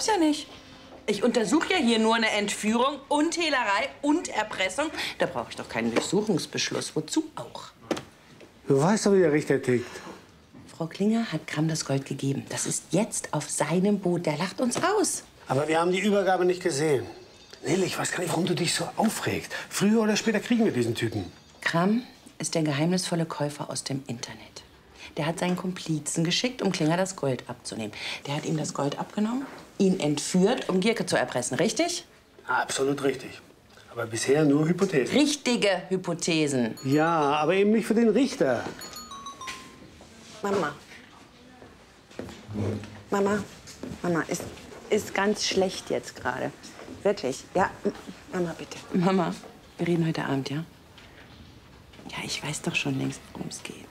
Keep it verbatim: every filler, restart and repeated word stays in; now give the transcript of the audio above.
glaub's ja nicht. Ich untersuche ja hier nur eine Entführung und Hehlerei und Erpressung. Da brauche ich doch keinen Durchsuchungsbeschluss. Wozu auch? Du weißt doch, wie der Richter tickt. Frau Klinger hat Kram das Gold gegeben. Das ist jetzt auf seinem Boot. Der lacht uns aus. Aber wir haben die Übergabe nicht gesehen. Nele, ich weiß gar nicht, warum du dich so aufregst. Früher oder später kriegen wir diesen Typen. Kram ist der geheimnisvolle Käufer aus dem Internet. Der hat seinen Komplizen geschickt, um Klinger das Gold abzunehmen. Der hat ihm das Gold abgenommen, ihn entführt, um Gierke zu erpressen, richtig? Absolut richtig. Aber bisher nur Hypothesen. Richtige Hypothesen. Ja, aber eben nicht für den Richter. Mama. Mama. Mama, ist, ist ganz schlecht jetzt gerade. Wirklich. Ja, Mama, bitte. Mama, wir reden heute Abend, ja? Ja, ich weiß doch schon längst, worum es geht.